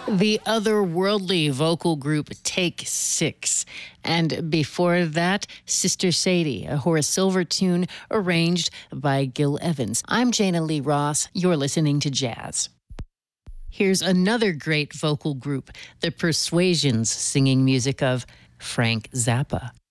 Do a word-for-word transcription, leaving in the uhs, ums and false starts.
The otherworldly vocal group Take Six. And before that, Sister Sadie, a Horace Silver tune arranged by Gil Evans. I'm Jana Lee Ross. You're listening to Jazz. Here's another great vocal group, the Persuasions, singing music of Frank Zappa.